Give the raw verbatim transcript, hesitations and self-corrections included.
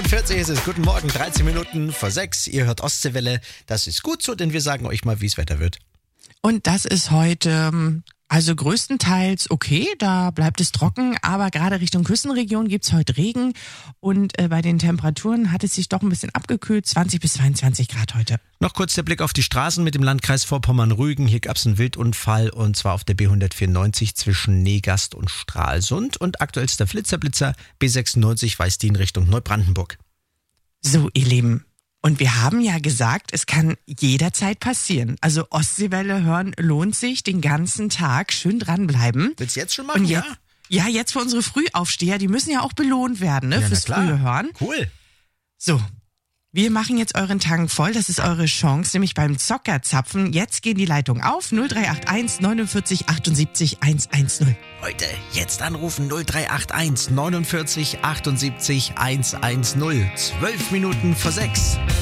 vierzig ist es. Guten Morgen, dreizehn Minuten vor sechs. Ihr hört Ostseewelle. Das ist gut so, denn wir sagen euch mal, wie es Wetter wird. Und das ist heute, also größtenteils okay, da bleibt es trocken, aber gerade Richtung Küstenregion gibt's heute Regen und äh, bei den Temperaturen hat es sich doch ein bisschen abgekühlt, zwanzig bis zweiundzwanzig Grad heute. Noch kurz der Blick auf die Straßen mit dem Landkreis Vorpommern-Rügen. Hier gab's einen Wildunfall und zwar auf der B hundertvierundneunzig zwischen Negast und Stralsund. Und aktuellster Flitzerblitzer B sechsundneunzig weist die in Richtung Neubrandenburg. So, ihr Lieben. Und wir haben ja gesagt, es kann jederzeit passieren. Also Ostseewelle hören lohnt sich den ganzen Tag. Schön dranbleiben. Willst du jetzt schon machen? Und ja? Ja, jetzt für unsere Frühaufsteher. Die müssen ja auch belohnt werden, ne? Ja, Fürs frühe Hören. Cool. So, wir machen jetzt euren Tank voll. Das ist eure Chance, nämlich beim Zockerzapfen. Jetzt gehen die Leitungen auf. null drei acht eins neunundvierzig achtundsiebzig hundertzehn. Heute, jetzt anrufen null drei acht eins neunundvierzig achtundsiebzig hundertzehn. Zwölf Minuten vor sechs.